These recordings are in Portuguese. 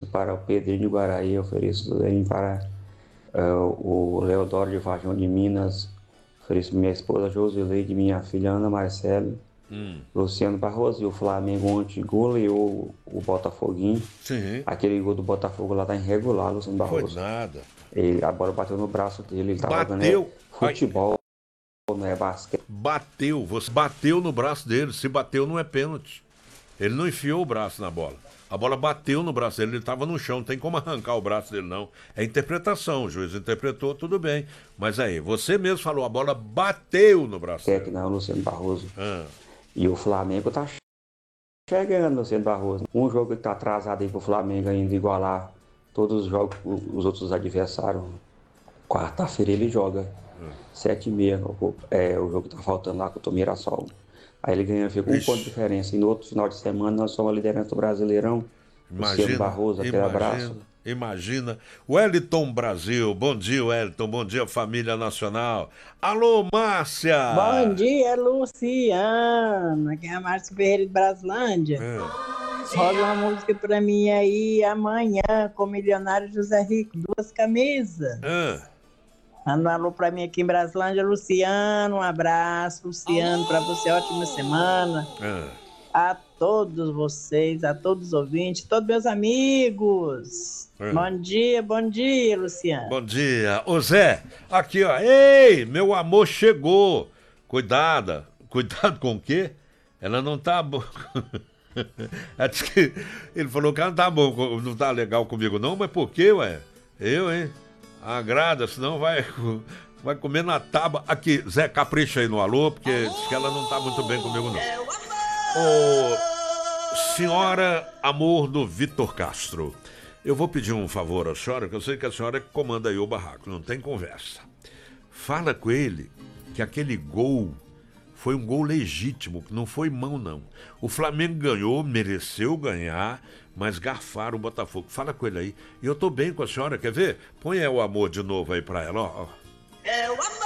para o Pedrinho de Guaraí, ofereço também para o Leodoro de Varjão de Minas, ofereço minha esposa Josileide, minha filha Ana Marcelo, Luciano Barroso. E o Flamengo ontem goleou o Botafoguinho. Sim. Aquele gol do Botafogo lá tá irregular, Luciano Barroso. Foi nada. A bola bateu no braço dele, ele tava Bateu. futebol, não é basquete. Você bateu no braço dele. Se bateu, não é pênalti. Ele não enfiou o braço na bola. A bola bateu no braço dele, ele estava no chão, não tem como arrancar o braço dele, não. É interpretação, o juiz interpretou, tudo bem. Mas aí, você mesmo falou, a bola bateu no braço dele. Não, Luciano Barroso. E o Flamengo tá chegando, Luciano Barroso. Um jogo que tá atrasado aí pro Flamengo ainda igualar todos os jogos, os outros adversários. Quarta-feira ele joga 7h30, o jogo que tá faltando lá com o Mirassol. Aí ele ganha, fica um ponto de diferença. E no outro final de semana nós somos a liderança do Brasileirão. Luciano Barroso, aquele abraço. Imagina. Wellington Brasil, bom dia, Wellington, bom dia, família nacional. Alô, Márcia! Bom dia, Luciana, que é a Márcia Ferreira de Braslândia. Roda uma música pra mim aí amanhã com o milionário José Rico, 2 camisas. Manda um alô pra mim aqui em Braslândia, Luciano, um abraço, Luciano, pra você, ótima semana. A todos vocês, a todos os ouvintes, todos meus amigos. Bom dia, Luciano. Bom dia. Ô Zé, aqui ó, ei, meu amor chegou. Cuidado com o quê? Ela não tá boa. Ele falou que ela não tá bom, não tá legal comigo não, mas por quê, ué? Eu, hein? Agrada, senão vai comer na tábua. Aqui, Zé, capricha aí no alô, porque diz que ela não tá muito bem comigo não. Ô, senhora amor do Vitor Castro, eu vou pedir um favor à senhora, que eu sei que a senhora comanda aí o barraco, não tem conversa. Fala com ele que aquele gol foi um gol legítimo, que não foi mão não. O Flamengo ganhou, mereceu ganhar, mas garfaram o Botafogo. Fala com ele aí. E eu tô bem com a senhora, quer ver? Põe o amor de novo aí pra ela, ó. É o amor!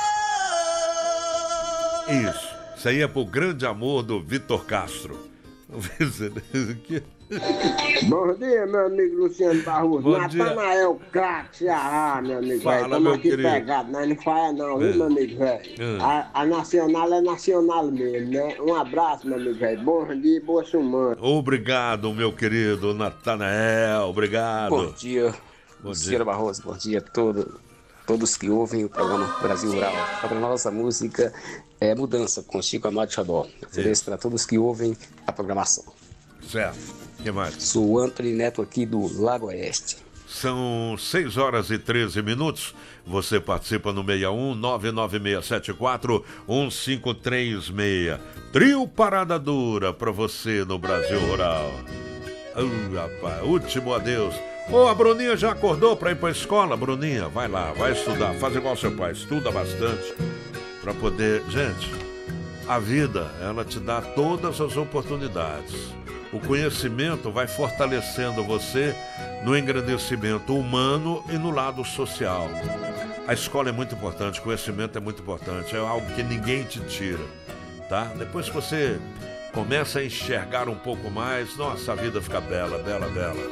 Isso aí é pro grande amor do Vitor Castro. Vamos ver se ele... Bom dia, meu amigo Luciano Barroso. Natanael Craque, Ceará, meu amigo. Estamos aqui pegados, nós não falha não, viu, meu amigo, velho? A nacional é nacional mesmo, né? Um abraço, meu amigo, velho. Bom dia e boa semana. Obrigado, meu querido Natanael, obrigado. Bom dia, Luciano Barroso. Bom dia a todos que ouvem o programa Brasil Rural. A nossa música é Mudança, com Chico Amado Xodó. Ofereço para todos que ouvem a programação. Certo. O que mais? Sou o Antônio Neto aqui do Lago Oeste. São 6h13. Você participa no 61 99674 1536. Trio Parada Dura pra você no Brasil Rural. Rapaz, último adeus. A Bruninha já acordou pra ir pra escola? Bruninha, vai lá, vai estudar. Faz igual seu pai, estuda bastante pra poder... Gente, a vida, ela te dá todas as oportunidades. O conhecimento vai fortalecendo você no engrandecimento humano e no lado social. A escola é muito importante, o conhecimento é muito importante, é algo que ninguém te tira, tá? Depois que você começa a enxergar um pouco mais, nossa, a vida fica bela, bela, bela.